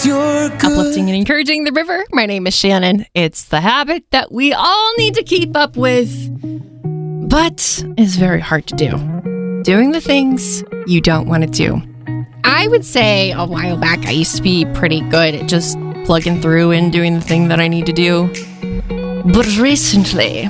Uplifting and encouraging the river. My name is Shannon. It's the habit that we all need to keep up with, but is very hard to do. Doing the things you don't want to do. I would say a while back I used to be pretty good at just plugging through and doing the thing that I need to do. But recently,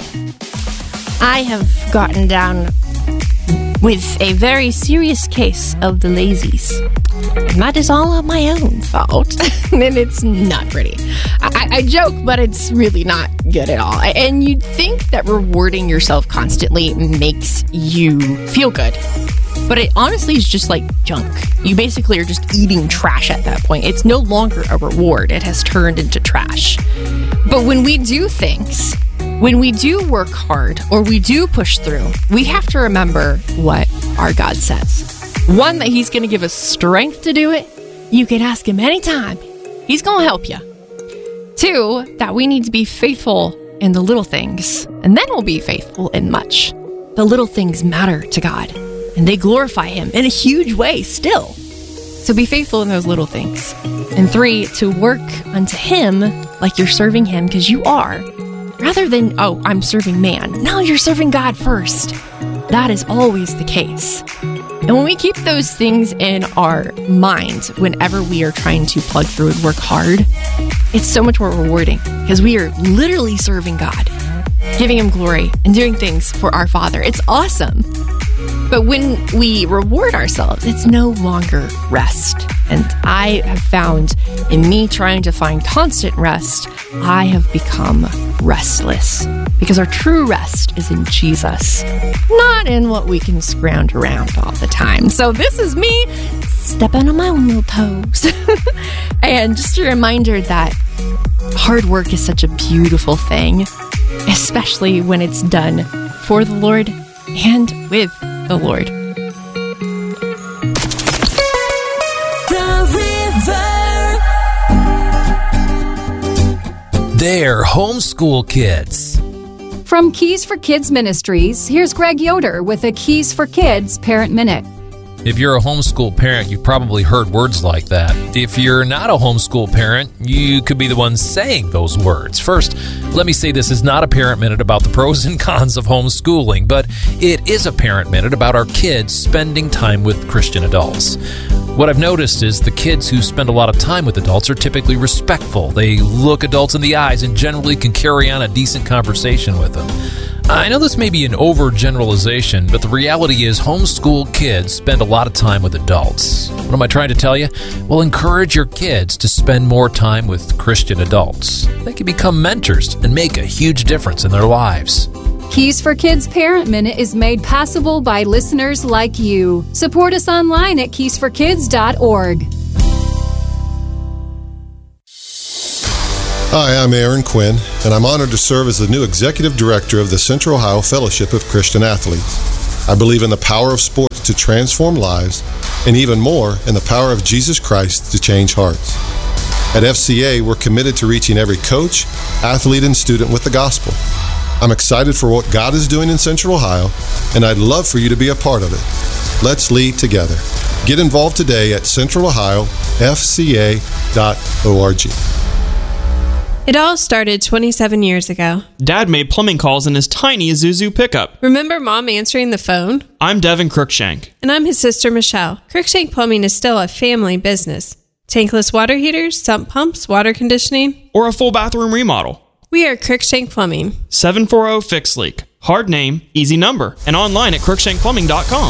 I have gotten down with a very serious case of the lazies. And that is all on my own fault. And it's not pretty. I joke, but it's really not good at all. And you'd think that rewarding yourself constantly makes you feel good. But it honestly is just like junk. You basically are just eating trash at that point. It's no longer a reward. It has turned into trash. But when we do things, when we do work hard or we do push through, we have to remember what our God says. One, that he's going to give us strength to do it. You can ask him anytime. He's going to help you. Two, that we need to be faithful in the little things, and then we'll be faithful in much. The little things matter to God, and they glorify him in a huge way still. So be faithful in those little things. And three, to work unto him like you're serving him, because you are. Rather than, oh, I'm serving man. No, you're serving God first. That is always the case. And when we keep those things in our mind, whenever we are trying to plug through and work hard, it's so much more rewarding because we are literally serving God, giving him glory and doing things for our Father. It's awesome. But when we reward ourselves, it's no longer rest. And I have found in me trying to find constant rest, I have become restless. Because our true rest is in Jesus, not in what we can scrounge around all the time. So this is me stepping on my own little toes. And just a reminder that hard work is such a beautiful thing, especially when it's done for the Lord and with the Lord. They're homeschool kids. From Keys for Kids Ministries, here's Greg Yoder with a Keys for Kids Parent Minute. If you're a homeschool parent, you've probably heard words like that. If you're not a homeschool parent, you could be the one saying those words. First, let me say this is not a parent minute about the pros and cons of homeschooling, but it is a parent minute about our kids spending time with Christian adults. What I've noticed is the kids who spend a lot of time with adults are typically respectful. They look adults in the eyes and generally can carry on a decent conversation with them. I know this may be an overgeneralization, but the reality is homeschool kids spend a lot of time with adults. What am I trying to tell you? Well, encourage your kids to spend more time with Christian adults. They can become mentors and make a huge difference in their lives. Keys for Kids Parent Minute is made possible by listeners like you. Support us online at keysforkids.org. Hi, I'm Aaron Quinn, and I'm honored to serve as the new Executive Director of the Central Ohio Fellowship of Christian Athletes. I believe in the power of sports to transform lives, and even more, in the power of Jesus Christ to change hearts. At FCA, we're committed to reaching every coach, athlete, and student with the gospel. I'm excited for what God is doing in Central Ohio, and I'd love for you to be a part of it. Let's lead together. Get involved today at centralohiofca.org. It all started 27 years ago. Dad made plumbing calls in his tiny Isuzu pickup. Remember Mom answering the phone? I'm Devin Cruikshank. And I'm his sister Michelle. Cruikshank Plumbing is still a family business. Tankless water heaters, sump pumps, water conditioning, or a full bathroom remodel. We are Cruikshank Plumbing. 740 Fix Leak. Hard name, easy number. And online at cruikshankplumbing.com.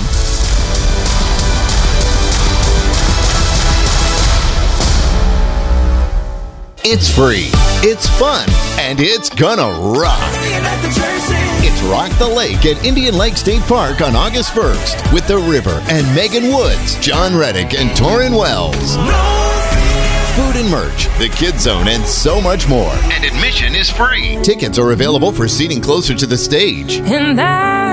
It's free, it's fun, and it's gonna rock. It's Rock the Lake at Indian Lake State Park on August 1st with The River and Megan Woods, John Reddick, and Torrin Wells. Food and merch, the Kids Zone, and so much more. And admission is free. Tickets are available for seating closer to the stage. And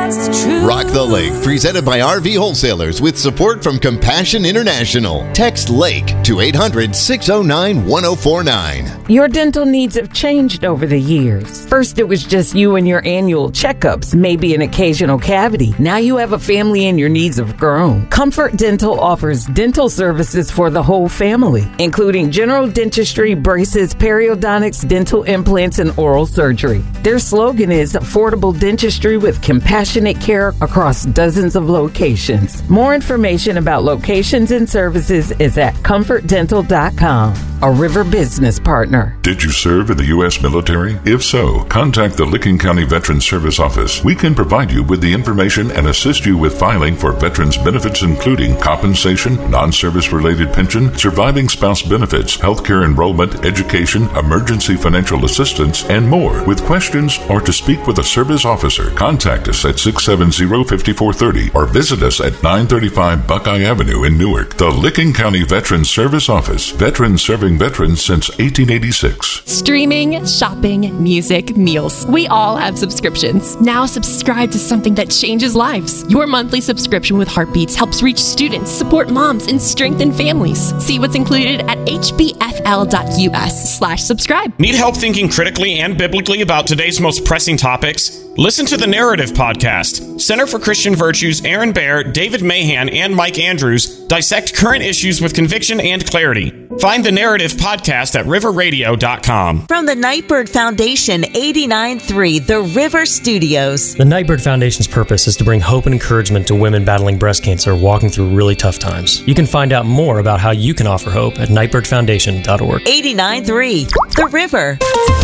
that's true. Rock the Lake, presented by RV Wholesalers with support from Compassion International. Text LAKE to 800-609-1049. Your dental needs have changed over the years. First, it was just you and your annual checkups, maybe an occasional cavity. Now you have a family and your needs have grown. Comfort Dental offers dental services for the whole family, including general dentistry, braces, periodontics, dental implants, and oral surgery. Their slogan is affordable dentistry with compassionate care across dozens of locations. More information about locations and services is at comfortdental.com, a River business partner. Did you serve in the U.S. military? If so, contact the Licking County Veterans Service Office. We can provide you with the information and assist you with filing for veterans benefits, including compensation, non-service related pension, surviving spouse benefits, healthcare enrollment, education, emergency financial assistance, and more. With questions or to speak with a service officer, contact us at 670-5430 or visit us at 935 Buckeye Avenue in Newark. The Licking County Veterans Service Office. Veterans serving veterans since 1886. Streaming, shopping, music, meals. We all have subscriptions. Now subscribe to something that changes lives. Your monthly subscription with Heartbeats helps reach students, support moms, and strengthen families. See what's included at hbfl.us/subscribe. Need help thinking critically and biblically about today's most pressing topics? Listen to the Narrative Podcast. Center for Christian Virtues' Aaron Baer, David Mahan, and Mike Andrews dissect current issues with conviction and clarity. Find the Narrative Podcast at riverradio.com. From the Nightbird Foundation, 89.3 The River Studios. The Nightbird Foundation's purpose is to bring hope and encouragement to women battling breast cancer walking through really tough times. You can find out more about how you can offer hope at nightbirdfoundation.org. 89.3 The River.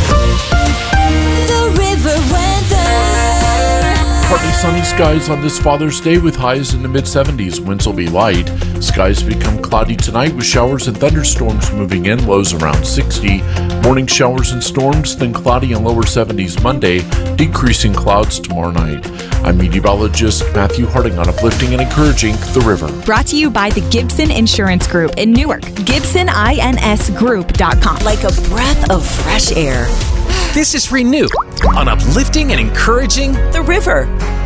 The River weather. Partly sunny skies on this Father's Day with highs in the mid-70s. Winds will be light. Skies become cloudy tonight with showers and thunderstorms moving in, lows around 60. Morning showers and storms, then cloudy and lower 70s Monday, decreasing clouds tomorrow night. I'm meteorologist Matthew Harding on Uplifting and Encouraging the River. Brought to you by the Gibson Insurance Group in Newark. GibsonINSGroup.com. Like a breath of fresh air. This is Renew on Uplifting and Encouraging the River.